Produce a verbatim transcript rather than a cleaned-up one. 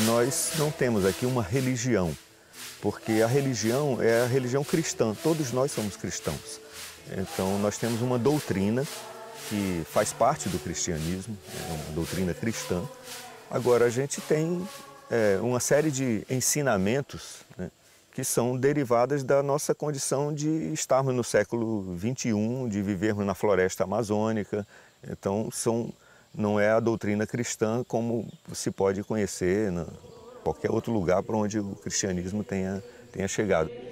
nós não temos aqui uma religião, porque a religião é a religião cristã, todos nós somos cristãos. Então nós temos uma doutrina que faz parte do cristianismo, é uma doutrina cristã. Agora a gente tem é, uma série de ensinamentos, né, que são derivadas da nossa condição de estarmos no século vinte e um, de vivermos na floresta amazônica. Então são, não é a doutrina cristã como se pode conhecer em qualquer outro lugar para onde o cristianismo tenha, tenha chegado.